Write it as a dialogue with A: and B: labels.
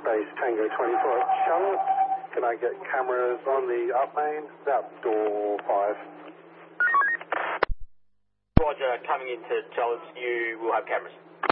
A: Base Tango 24 at Charlotte. Can I get cameras on the up main? About door 5.
B: Roger, coming into Charlotte, you will have cameras.